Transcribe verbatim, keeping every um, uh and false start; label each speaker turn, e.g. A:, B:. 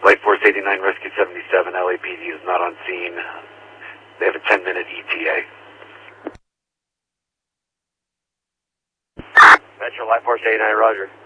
A: Light Force eighty-nine, Rescue seventy-seven, L A P D is not on scene. They have a ten minute E T A.
B: Metro, Light Force eighty-nine, roger.